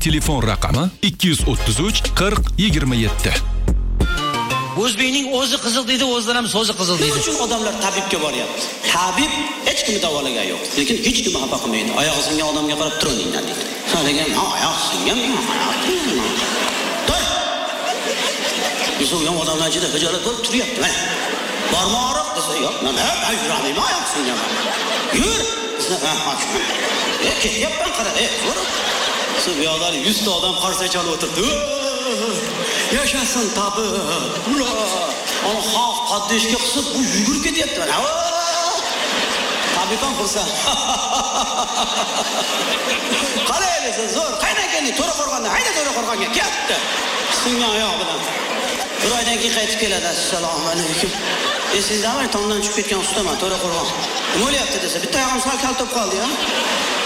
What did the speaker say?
telefon raqami 233 40 27. O'zbekning o'zi qizil deydi, o'zlari ham so'zi qizil deydi. Nima uchun odamlar tabibga boryapti? Tabib hech kimni davolagan yo'q, lekin hech kim xafa qilmaydi. Oyog'i singan odamga qarab turinglar deydi. Ha degan, oyoq singan, tur. Bizga odamlar ichida hijolat bo'lib turyapti. Mana borma og'riq desa, yo'q, men yuramayman, oyoq singan. Yur. Ketyapman qara, yur. Shu yo'lda 100 ta odam qarshi chalib o'tirdi. Yaşasın tabi. Ula. Onu xalq qaddishga qisib bu yugurib ketyapti mana. Tabiqon qilsa. Qalay desa zo'r. Qaydan kelding? To'raqo'rg'ondan. Hayda To'raqo'rg'onga ketdi. Singan oyoq bilan. Bir oydan keyin qaytib keladi. Assalomu alaykum. Esingizmi? Tomdan tushib ketgan ustaman To'raqo'rg'on. Nima bo'lyapti desa, bitta oyog'im sal kaltib qoldi-ya.